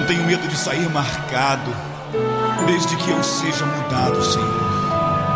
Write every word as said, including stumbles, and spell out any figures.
não tenho medo de sair marcado, desde que eu seja mudado, Senhor.